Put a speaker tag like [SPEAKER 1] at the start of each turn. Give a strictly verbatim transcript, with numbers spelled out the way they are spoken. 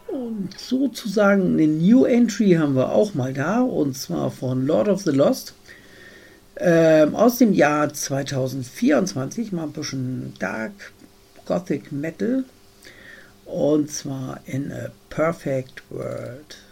[SPEAKER 1] Und sozusagen eine New Entry haben wir auch mal da, und zwar von Lord of the Lost. Ähm, aus dem Jahr zweitausendvierundzwanzig, mal ein bisschen Dark Gothic Metal. Und zwar in A Perfect World.